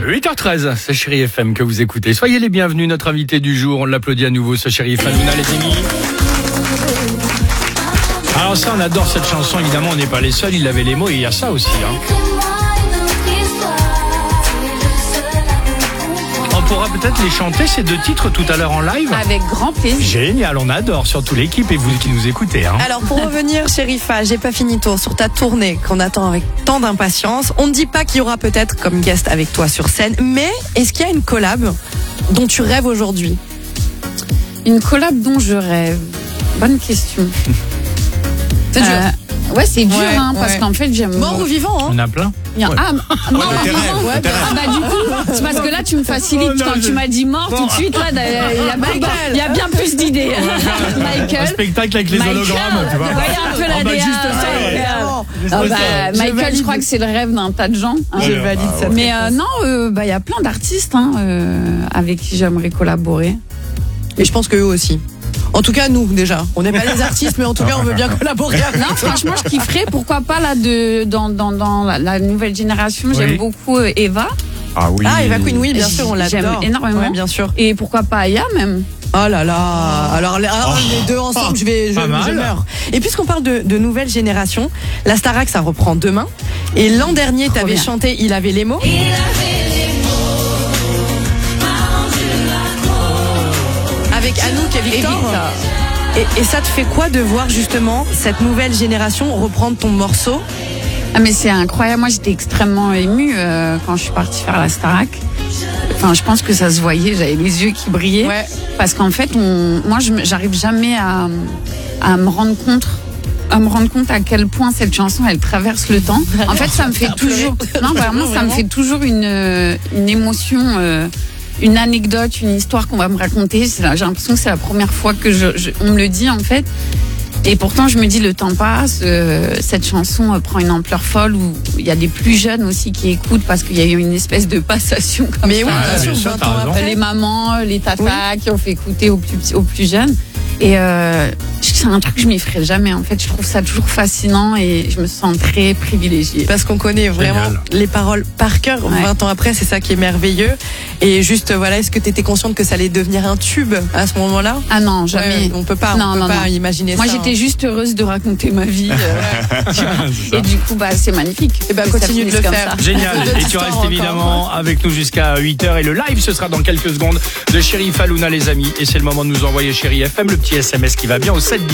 8h13, c'est Chérie FM que vous écoutez. Soyez les bienvenus, notre invité du jour. On l'applaudit à nouveau, ce Chérie FM. Luna, les amis. Alors ça, on adore cette chanson. Évidemment, on n'est pas les seuls. Il avait les mots et il y a ça aussi. On pourra peut-être les chanter, ces deux titres, tout à l'heure en live. Avec grand plaisir. Génial, on adore, surtout l'équipe et vous qui nous écoutez. Alors pour revenir, Chérifa, j'ai pas fini tour sur ta tournée qu'on attend avec tant d'impatience. On ne dit pas qu'il y aura peut-être comme guest avec toi sur scène, mais est-ce qu'il y a une collab dont tu rêves aujourd'hui? Une collab dont je rêve. Bonne question. C'est dur. Ouais, c'est dur, parce qu'en fait, j'aime. Mort ou vivant, On a plein. Non, tes rêves. du coup, c'est parce que là, tu me facilites. Quand tu m'as dit mort, tout de suite, là, il y a bien plus d'idées. Un Michael. spectacle avec les hologrammes, tu vois. Voyez un peu la DA. Michael, je crois que c'est le rêve d'un tas de gens. Je valide ça. Mais non, il y a plein d'artistes avec qui j'aimerais collaborer. Et je pense qu'eux aussi. En tout cas, nous, déjà. On n'est pas les artistes, mais en tout cas, on veut bien collaborer avec Non, franchement, je kifferais. Pourquoi pas, là, dans la nouvelle génération, j'aime beaucoup Eva. Ah oui. Ah, Eva Queen, oui, bien sûr, on l'adore. J'aime énormément. Ouais, bien sûr. Et pourquoi pas Aya, même. Oh là là. Alors, les deux ensemble, je meurs. Et puisqu'on parle de nouvelle génération, la Starac, ça reprend demain. Et l'an dernier, tu avais chanté Il avait les mots. Avec Anouk et Victor. Et ça te fait quoi de voir justement cette nouvelle génération reprendre ton morceau? Ah mais c'est incroyable, moi j'étais extrêmement émue quand je suis partie faire la Starac. Enfin je pense que ça se voyait, j'avais les yeux qui brillaient. Ouais. Parce qu'en fait, moi j'arrive jamais à me rendre compte à quel point cette chanson elle traverse le temps. En fait ça me fait toujours, non vraiment ça me fait toujours une émotion. Une anecdote, une histoire qu'on va me raconter. J'ai l'impression que c'est la première fois que on me le dit en fait. Et pourtant je me dis le temps passe, cette chanson prend une ampleur folle où il y a des plus jeunes aussi qui écoutent parce qu'il y a eu une espèce de passation comme Mais ça. oui, bien sûr, 20 ans après. Les mamans, les tatas qui ont fait écouter aux plus jeunes. Et c'est un truc que je m'y ferai jamais en fait. Je trouve ça toujours fascinant et je me sens très privilégiée. Parce qu'on connaît vraiment les paroles par cœur. 20 ans après, c'est ça qui est merveilleux. Et juste, voilà, est-ce que tu étais consciente que ça allait devenir un tube à ce moment-là? Ah non, jamais. On peut pas imaginer Moi, ça. Moi, j'étais juste heureuse de raconter ma vie. Et du coup, c'est magnifique. Et continue de le faire. Génial. Et tu restes évidemment avec nous jusqu'à 8h. Et le live, ce sera dans quelques secondes de Chérifa, Luna, les amis. Et c'est le moment de nous envoyer Chérie FM, le petit SMS qui va bien au 710.